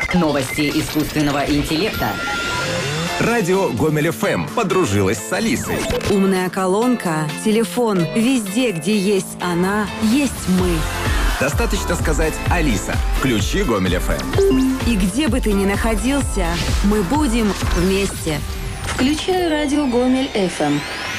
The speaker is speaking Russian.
Новости искусственного интеллекта. Радио Гомель ФМ подружилась с Алисой. Умная колонка, телефон, везде, где есть она, есть мы. Достаточно сказать: Алиса, включи Гомель ФМ. И где бы ты ни находился, мы будем вместе. Включай радио Гомель ФМ.